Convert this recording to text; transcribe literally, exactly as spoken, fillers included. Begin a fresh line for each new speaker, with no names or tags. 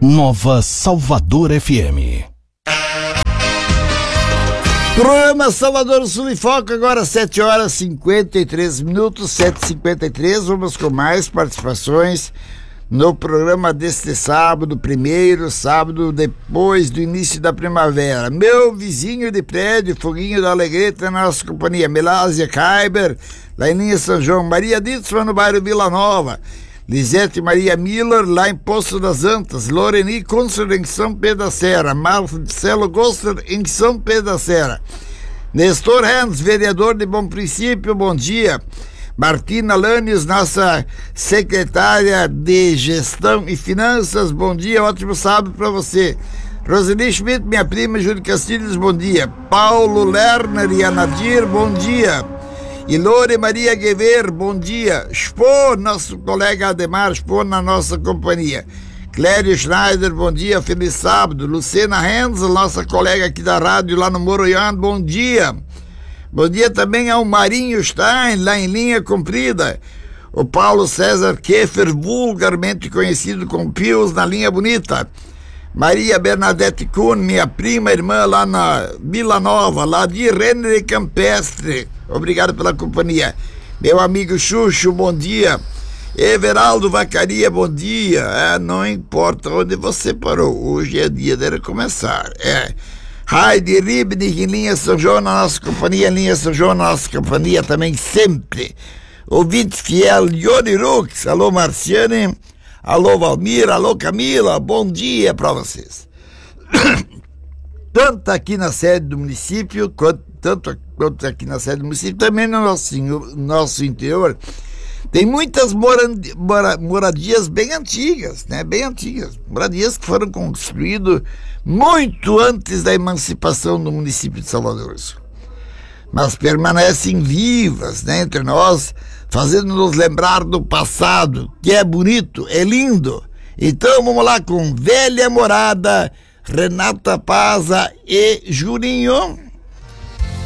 Nova Salvador F M.
Programa Salvador Sul e Foco, agora sete horas e cinquenta e três minutos, sete e cinquenta e três. Vamos com mais participações no programa deste sábado, primeiro sábado depois do início da primavera. Meu vizinho de prédio, Foguinho da Alegreta, na nossa companhia. Melásia Kaiber, lá em Linha São João. Maria Ditzman, no bairro Vila Nova. Lisete Maria Miller, lá em Poço das Antas. Loreni Consul, em São Pedro da Serra. Marcelo Gosler, em São Pedro da Serra. Nestor Hans, vereador de Bom Princípio, bom dia. Martina Lanius, nossa secretária de Gestão e Finanças, bom dia, ótimo sábado para você. Roseli Schmidt, minha prima, Júlio Castilhos, bom dia. Paulo Lerner e Anadir, bom dia. E Lore Maria Guever, bom dia. Expo, nosso colega Ademar, Expo na nossa companhia. Clério Schneider, bom dia, feliz sábado. Lucena Hensel, nossa colega aqui da rádio lá no Moroian, bom dia. Bom dia também ao Marinho Stein, lá em Linha Comprida. O Paulo César Keffer, vulgarmente conhecido como Pius, na Linha Bonita. Maria Bernadette Kuhn, minha prima irmã lá na Vila Nova, lá de Renner Campestre. Obrigado pela companhia. Meu amigo Xuxo, bom dia. Everaldo Vacaria, bom dia. É, não importa onde você parou, hoje é dia de recomeçar. É. Heidi Ribnig, em Linha São João, na nossa companhia. Linha São João, na nossa companhia também sempre. Ouvinte fiel, Yoni Rux. Alô, Marciane. Alô, Valmir. Alô, Camila. Bom dia para vocês. Tanto aqui na sede do município, quanto, tanto quanto aqui na sede do município, também no nosso, no nosso interior, tem muitas morandi, mora, moradias bem antigas, né? Bem antigas. Moradias que foram construídas muito antes da emancipação do município de Salvador. Mas permanecem vivas, né, entre nós, fazendo-nos lembrar do passado, que é bonito, é lindo. Então vamos lá com Velha Morada, Renata Paza e Juninho.